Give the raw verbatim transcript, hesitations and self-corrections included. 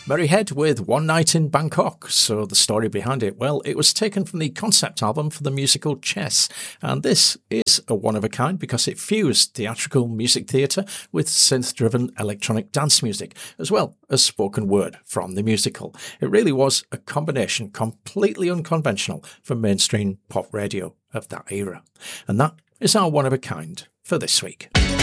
Merryhead with One Night in Bangkok. So the story behind it, well, it was taken from the concept album for the musical Chess. And this is a one-of-a-kind because it fused theatrical music theatre with synth-driven electronic dance music, as well as spoken word from the musical. It really was a combination completely unconventional for mainstream pop radio of that era. And that is our one-of-a-kind for this week.